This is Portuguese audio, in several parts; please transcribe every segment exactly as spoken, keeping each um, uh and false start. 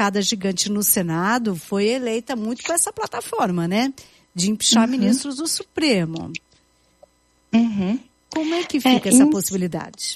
bancada gigante no Senado foi eleita muito com essa plataforma, né? De empichar uhum. ministros do Supremo. Uhum. Como é que fica é, essa em, possibilidade?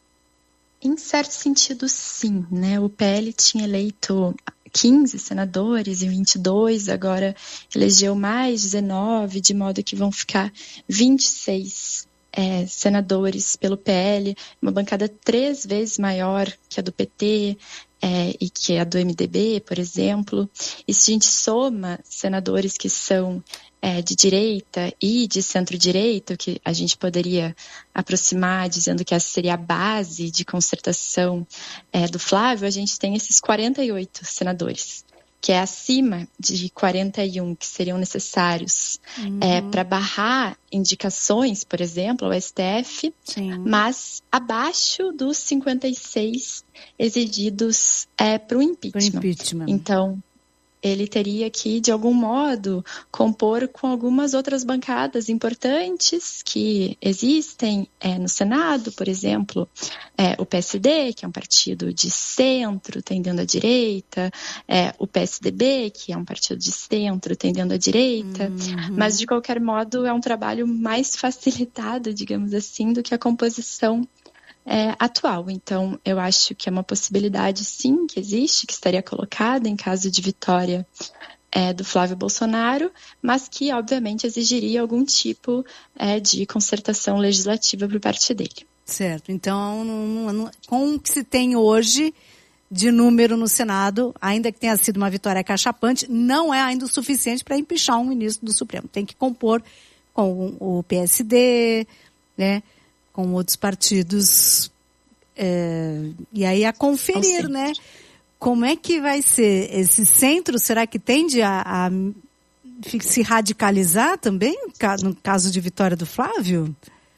Em certo sentido, sim, né? O P L tinha eleito quinze senadores e vinte e dois, agora elegeu mais dezenove, de modo que vão ficar vinte e seis é, senadores pelo P L, uma bancada três vezes maior que a do P T é, e que a do M D B, por exemplo. E se a gente soma senadores que são é, de direita e de centro-direita, que a gente poderia aproximar dizendo que essa seria a base de concertação é, do Flávio, a gente tem esses quarenta e oito senadores, que é acima de quarenta e um que seriam necessários uhum. é, para barrar indicações, por exemplo, ao S T F, Sim. mas abaixo dos cinquenta e seis exigidos é, para o impeachment. impeachment. Então, ele teria que, de algum modo, compor com algumas outras bancadas importantes que existem é, no Senado, por exemplo, é, o P S D, que é um partido de centro, tendendo à direita, é, o P S D B, que é um partido de centro, tendendo à direita, uhum. mas, de qualquer modo, é um trabalho mais facilitado, digamos assim, do que a composição É, atual. Então, eu acho que é uma possibilidade, sim, que existe, que estaria colocada em caso de vitória é, do Flávio Bolsonaro, mas que, obviamente, exigiria algum tipo é, de concertação legislativa por parte dele. Certo. Então, não, não, com o que se tem hoje de número no Senado, ainda que tenha sido uma vitória cachapante, não é ainda o suficiente para empichar um ministro do Supremo. Tem que compor com o P S D, né? Com outros partidos, é, e aí a conferir, né? Como é que vai ser esse centro? Será que tende a, a se radicalizar também, no caso de vitória do Flávio?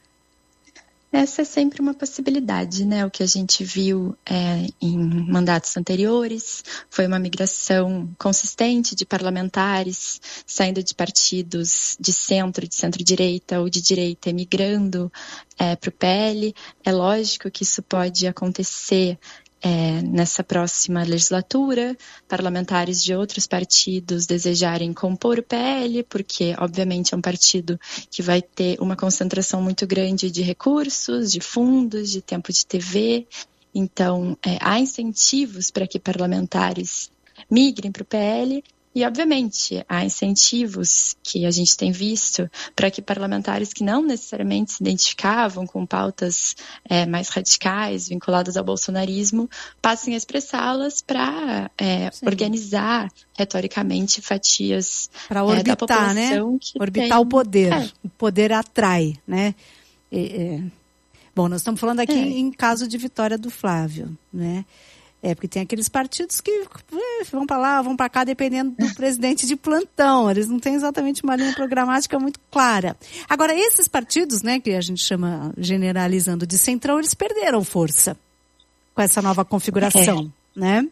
Essa é sempre uma possibilidade, né? O que a gente viu é, em mandatos anteriores foi uma migração consistente de parlamentares saindo de partidos de centro, de centro-direita ou de direita, migrando é, para o P L. É lógico que isso pode acontecer É, nessa próxima legislatura, parlamentares de outros partidos desejarem compor o P L, porque, obviamente, é um partido que vai ter uma concentração muito grande de recursos, de fundos, de tempo de T V. Então, é, há incentivos para que parlamentares migrem para o P L. E, obviamente, há incentivos que a gente tem visto para que parlamentares que não necessariamente se identificavam com pautas é, mais radicais, vinculadas ao bolsonarismo, passem a expressá-las para é, organizar retoricamente fatias para orbitar, é, da população, né? que orbitar tem... o poder. É. O poder atrai, né? É, é... Bom, nós estamos falando aqui é. em caso de vitória do Flávio, né? É, porque tem aqueles partidos que é, vão para lá, vão para cá, dependendo do presidente de plantão. Eles não têm exatamente uma linha programática muito clara. Agora, esses partidos, né, que a gente chama, generalizando, de centrão, eles perderam força com essa nova configuração, é. né?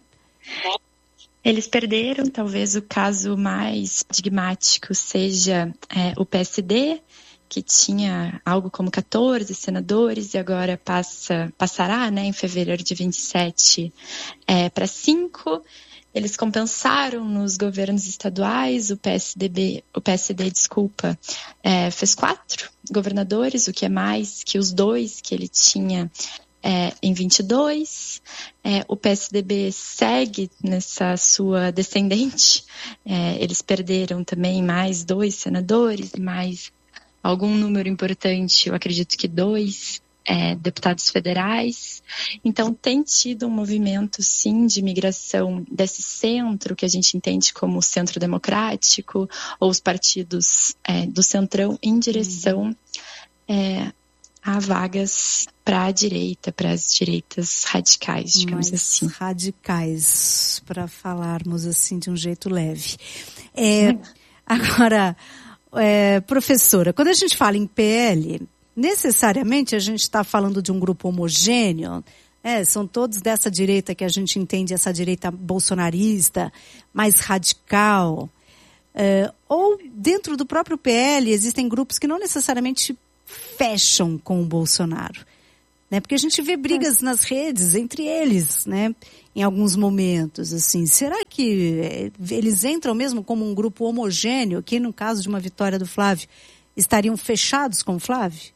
Eles perderam, talvez o caso mais paradigmático seja é, o P S D, que tinha algo como quatorze senadores e agora passa, passará, né, em fevereiro de vinte e sete é, para cinco. Eles compensaram nos governos estaduais, o P S D B, o P S D, desculpa, é, fez quatro governadores, o que é mais que os dois que ele tinha é, em vinte e dois. É, o P S D B segue nessa sua descendente, é, eles perderam também mais dois senadores, mais algum número importante, eu acredito que dois é, deputados federais. Então, tem tido um movimento, sim, de migração desse centro, que a gente entende como centro democrático, ou os partidos é, do centrão, em direção é, a vagas para a direita, para as direitas radicais, digamos Mais assim. radicais, para falarmos assim de um jeito leve. É, é. Agora... É, professora, quando a gente fala em P L, necessariamente a gente está falando de um grupo homogêneo, é, são todos dessa direita que a gente entende, essa direita bolsonarista, mais radical. É, ou dentro do próprio P L existem grupos que não necessariamente fecham com o Bolsonaro. né? Porque a gente vê brigas nas redes entre eles, né? Em alguns momentos, assim. Será que eles entram mesmo como um grupo homogêneo, que no caso de uma vitória do Flávio, estariam fechados com o Flávio?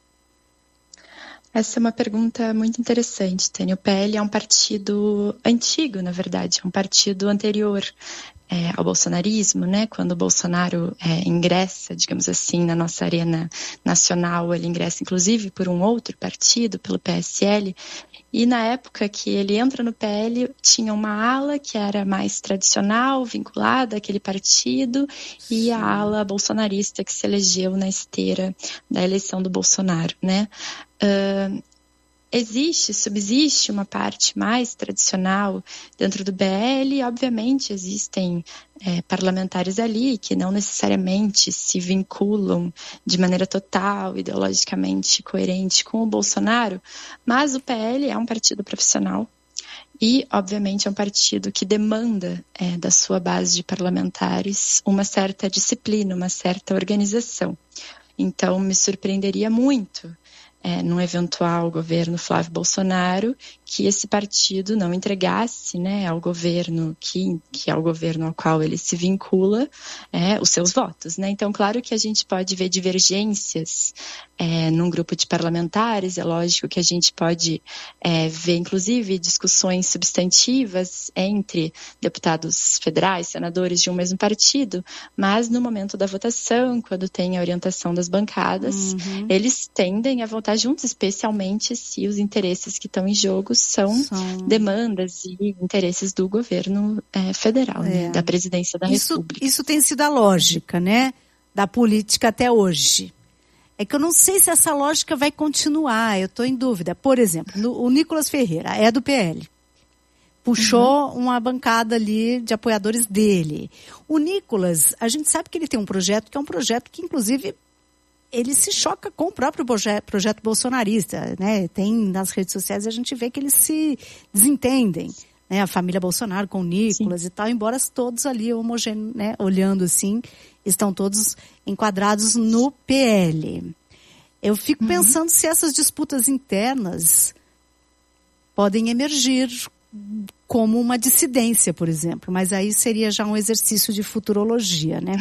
Essa é uma pergunta muito interessante, Tânia. O P L é um partido antigo, na verdade, é um partido anterior é, ao bolsonarismo, né? Quando o Bolsonaro é, ingressa, digamos assim, na nossa arena nacional, ele ingressa inclusive por um outro partido, pelo P S L, e na época que ele entra no P L, tinha uma ala que era mais tradicional, vinculada àquele partido, e a ala bolsonarista que se elegeu na esteira da eleição do Bolsonaro, né? Uh, existe, subsiste uma parte mais tradicional dentro do B L e, obviamente, existem é, parlamentares ali que não necessariamente se vinculam de maneira total, ideologicamente coerente com o Bolsonaro, mas o P L é um partido profissional e, obviamente, é um partido que demanda é, da sua base de parlamentares uma certa disciplina, uma certa organização. Então, me surpreenderia muito É, num eventual governo Flávio Bolsonaro, que esse partido não entregasse, né, ao governo que, que é o governo ao qual ele se vincula, é, os seus votos, né? Então, claro que a gente pode ver divergências é, num grupo de parlamentares, é lógico que a gente pode é, ver, inclusive, discussões substantivas entre deputados federais, senadores de um mesmo partido, mas no momento da votação, quando tem a orientação das bancadas, uhum. eles tendem a votar juntos, especialmente se os interesses que estão em jogo são, são... demandas e interesses do governo é, federal, é. né, da presidência da isso, República. Isso tem sido a lógica, né, da política até hoje. É que eu não sei se essa lógica vai continuar, eu estou em dúvida. Por exemplo, no, o Nicolas Ferreira é do P L. Puxou uhum. uma bancada ali de apoiadores dele. O Nicolas, a gente sabe que ele tem um projeto que é um projeto que, inclusive, ele se choca com o próprio projeto, projeto bolsonarista, né? Tem nas redes sociais, a gente vê que eles se desentendem, né? A família Bolsonaro com o Nicolas Sim. e tal, embora todos ali homogêneos, né? Olhando assim, estão todos enquadrados no P L. Eu fico uhum. pensando se essas disputas internas podem emergir como uma dissidência, por exemplo, mas aí seria já um exercício de futurologia, né?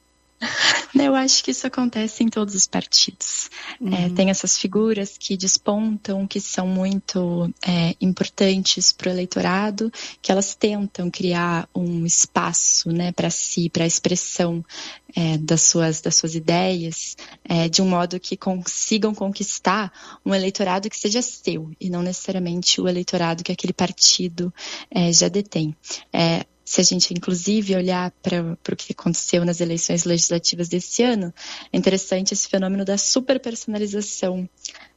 Eu acho que isso acontece em todos os partidos. Uhum. É, tem essas figuras que despontam, que são muito é, importantes para o eleitorado, que elas tentam criar um espaço, né, para si, para a expressão é, das, suas, das suas ideias, é, de um modo que consigam conquistar um eleitorado que seja seu, e não necessariamente o eleitorado que aquele partido é, já detém. É, Se a gente, inclusive, olhar para o que aconteceu nas eleições legislativas desse ano, é interessante esse fenômeno da superpersonalização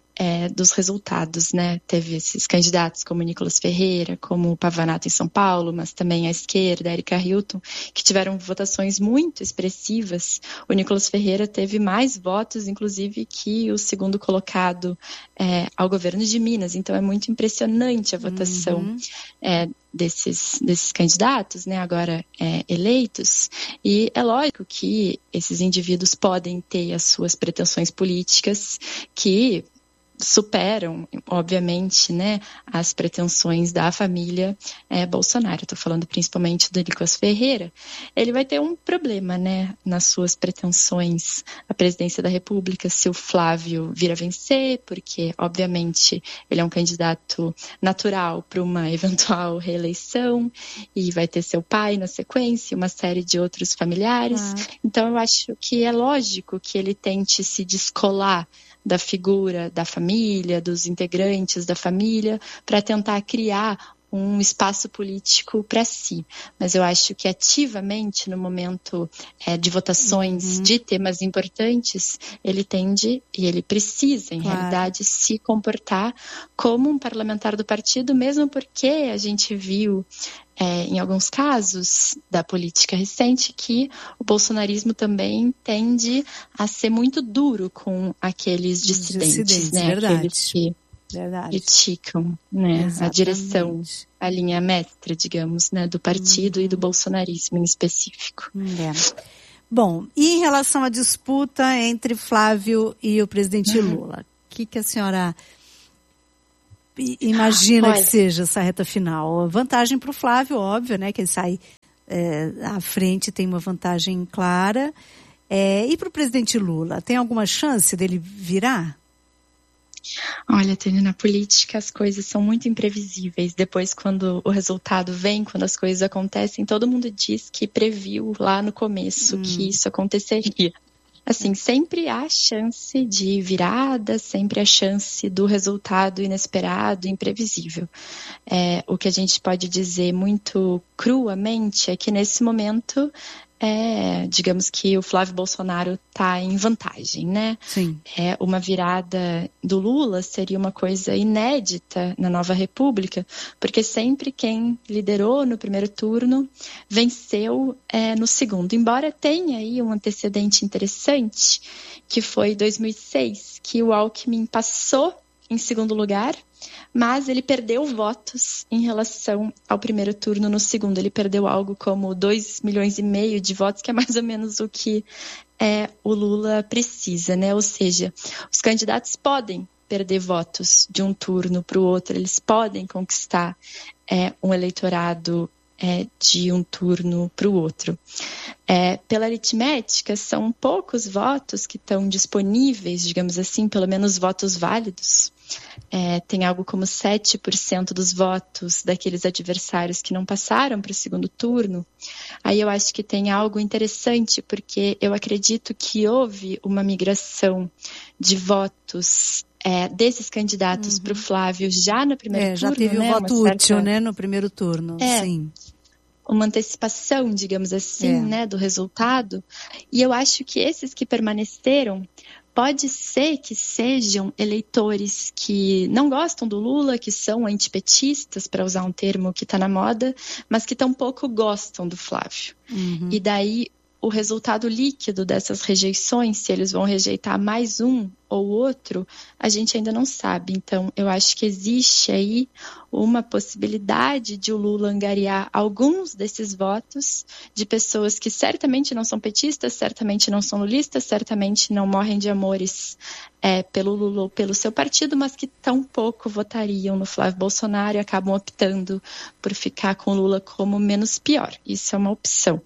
é, dos resultados, né? Teve esses candidatos como Nicolas Ferreira, como o Pavanato em São Paulo, mas também a esquerda, a Erika Hilton, que tiveram votações muito expressivas. O Nicolas Ferreira teve mais votos, inclusive, que o segundo colocado é, ao governo de Minas. Então, é muito impressionante a votação uhum. é, desses, desses candidatos, né, agora é, eleitos, e é lógico que esses indivíduos podem ter as suas pretensões políticas que superam, obviamente, né, as pretensões da família é, Bolsonaro. Estou falando principalmente do Nicolas Ferreira. Ele vai ter um problema, né, nas suas pretensões à presidência da República se o Flávio vir a vencer, porque, obviamente, ele é um candidato natural para uma eventual reeleição e vai ter seu pai na sequência, uma série de outros familiares. Ah. Então, eu acho que é lógico que ele tente se descolar da figura da família, dos integrantes da família, para tentar criar um espaço político para si. Mas eu acho que ativamente, no momento é, de votações uhum. de temas importantes, ele tende e ele precisa, em claro. realidade, se comportar como um parlamentar do partido, mesmo porque a gente viu É, em alguns casos da política recente, que o bolsonarismo também tende a ser muito duro com aqueles dissidentes, dissidentes né? Verdade. Aqueles que verdade. criticam, né? a direção, a linha mestra, digamos, né? do partido hum. e do bolsonarismo em específico. É. Bom, e em relação à disputa entre Flávio e o presidente uhum. Lula, o que, que a senhora imagina Olha, que seja essa reta final? A vantagem para o Flávio, óbvio, né? Que ele sai é, à frente, tem uma vantagem clara. É, e para o presidente Lula, tem alguma chance dele virar? Olha, Tânia, na política as coisas são muito imprevisíveis. Depois, quando o resultado vem, quando as coisas acontecem, todo mundo diz que previu lá no começo hum. que isso aconteceria. Assim, sempre há chance de virada, sempre há chance do resultado inesperado, imprevisível. É, o que a gente pode dizer muito cruamente é que nesse momento, é, digamos que o Flávio Bolsonaro está em vantagem, né? Sim. É, uma virada do Lula seria uma coisa inédita na nova república, porque sempre quem liderou no primeiro turno venceu é, no segundo. Embora tenha aí um antecedente interessante, que foi dois mil e seis, que o Alckmin passou em segundo lugar, mas ele perdeu votos em relação ao primeiro turno no segundo. Ele perdeu algo como dois milhões e meio de votos, que é mais ou menos o que é, o Lula precisa, né? Ou seja, os candidatos podem perder votos de um turno para o outro, eles podem conquistar é, um eleitorado é, de um turno para o outro. É, pela aritmética, são poucos votos que estão disponíveis, digamos assim, pelo menos votos válidos. É, tem algo como sete por cento dos votos daqueles adversários que não passaram para o segundo turno. Aí eu acho que tem algo interessante, porque eu acredito que houve uma migração de votos é, desses candidatos uhum. para o Flávio já no primeiro é, turno. Já teve né? um voto certa... útil, né, no primeiro turno, é, sim. Uma antecipação, digamos assim, é. né, do resultado. E eu acho que esses que permaneceram, pode ser que sejam eleitores que não gostam do Lula, que são antipetistas, para usar um termo que está na moda, mas que tampouco gostam do Flávio. Uhum. E daí o resultado líquido dessas rejeições, se eles vão rejeitar mais um ou outro, a gente ainda não sabe. Então, eu acho que existe aí uma possibilidade de o Lula angariar alguns desses votos de pessoas que certamente não são petistas, certamente não são lulistas, certamente não morrem de amores é, pelo Lula ou pelo seu partido, mas que tão pouco votariam no Flávio Bolsonaro e acabam optando por ficar com o Lula como menos pior. Isso é uma opção.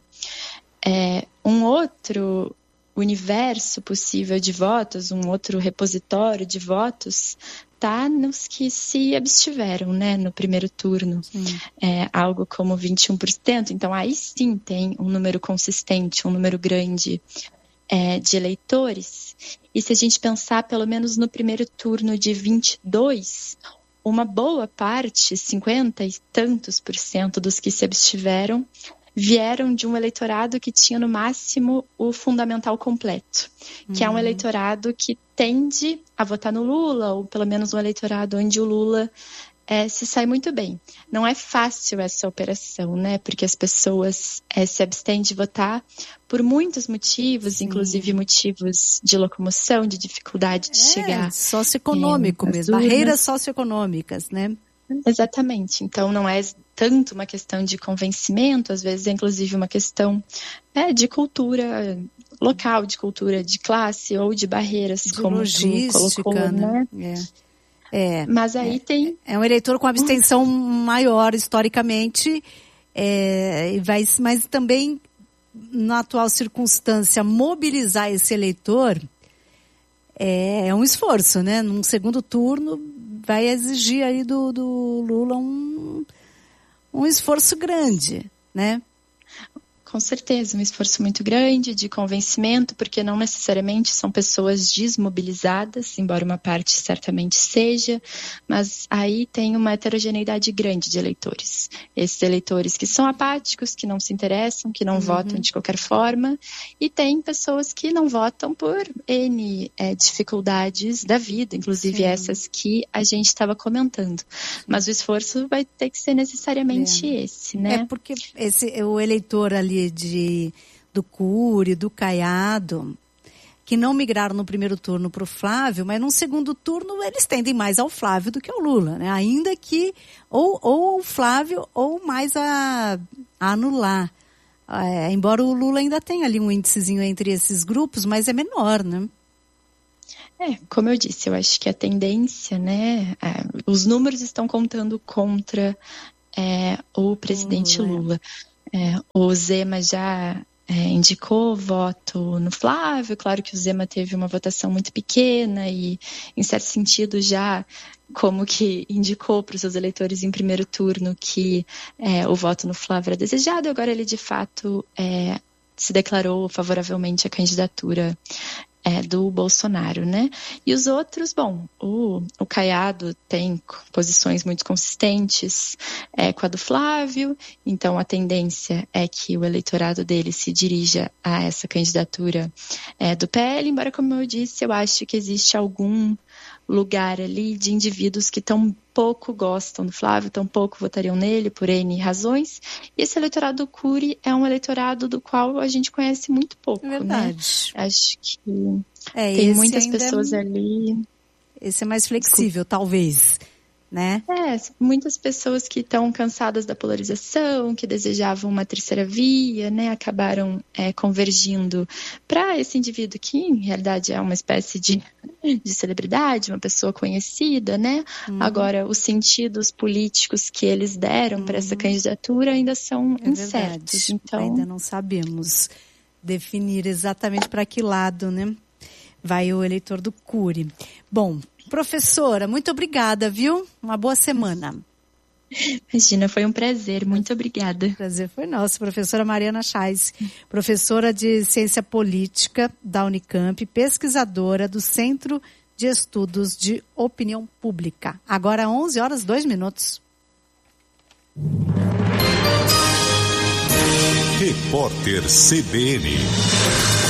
É, um outro universo possível de votos, um outro repositório de votos, está nos que se abstiveram, né, no primeiro turno, é, algo como vinte e um por cento. Então, aí sim tem um número consistente, um número grande é, de eleitores. E se a gente pensar, pelo menos no primeiro turno de vinte e dois, uma boa parte, cinquenta e tantos por cento dos que se abstiveram, vieram de um eleitorado que tinha no máximo o fundamental completo, que uhum. é um eleitorado que tende a votar no Lula, ou pelo menos um eleitorado onde o Lula é, se sai muito bem. Não é fácil essa operação, né? Porque as pessoas é, se abstêm de votar por muitos motivos, Sim. inclusive motivos de locomoção, de dificuldade de é, chegar. Socioeconômico é, mesmo, barreiras socioeconômicas, né? Exatamente. Então, não é tanto uma questão de convencimento, às vezes é inclusive uma questão é, de cultura local, de cultura de classe ou de barreiras, de como logística, tu colocou, né? né? É. É, Mas aí é, tem... É um eleitor com abstenção maior, historicamente, é, vai, mas também, na atual circunstância, mobilizar esse eleitor é, é um esforço, né? Num segundo turno, vai exigir aí do, do Lula um, um esforço grande, né? Com certeza, um esforço muito grande de convencimento, porque não necessariamente são pessoas desmobilizadas, embora uma parte certamente seja, mas aí tem uma heterogeneidade grande de eleitores. Esses eleitores que são apáticos, que não se interessam, que não uhum. votam de qualquer forma, e tem pessoas que não votam por N é, dificuldades da vida, inclusive Sim. essas que a gente estava comentando. Mas o esforço vai ter que ser necessariamente é. esse, né? É porque esse, o eleitor ali De, do Cury, do Caiado, que não migraram no primeiro turno para o Flávio, mas no segundo turno eles tendem mais ao Flávio do que ao Lula, né? Ainda que ou, ou o Flávio ou mais a, a anular. É, embora o Lula ainda tenha ali um índicezinho entre esses grupos, mas é menor, né? É, como eu disse, eu acho que a tendência, né, é, os números estão contando contra é, o presidente hum, Lula. É, o Zema já é, indicou voto no Flávio, claro que o Zema teve uma votação muito pequena e, em certo sentido, já como que indicou para os seus eleitores em primeiro turno que é, o voto no Flávio era desejado, e agora ele, de fato, é, se declarou favoravelmente à candidatura É, do Bolsonaro, né? E os outros, bom, o, o Caiado tem posições muito consistentes é, com a do Flávio, então a tendência é que o eleitorado dele se dirija a essa candidatura é, do P L, embora, como eu disse, eu acho que existe algum lugar ali de indivíduos que tão pouco gostam do Flávio, tão pouco votariam nele por N razões, e esse eleitorado do Cury é um eleitorado do qual a gente conhece muito pouco, Verdade. Né? Acho que é, tem muitas pessoas é... ali... Esse é mais flexível, Desculpa. talvez, né? É, muitas pessoas que estão cansadas da polarização, que desejavam uma terceira via, né, acabaram é, convergindo para esse indivíduo que, em realidade, é uma espécie de, de celebridade, uma pessoa conhecida, né? Uhum. Agora, os sentidos políticos que eles deram uhum. para essa candidatura ainda são é incertos. Então... Ainda não sabemos definir exatamente para que lado, né, vai o eleitor do Cury. Bom, professora, muito obrigada, viu? Uma boa semana. Imagina, foi um prazer. Muito obrigada. O prazer foi nosso. Professora Mariana Chais, professora de Ciência Política da Unicamp, pesquisadora do Centro de Estudos de Opinião Pública. Agora onze horas, dois minutos. Repórter C B N.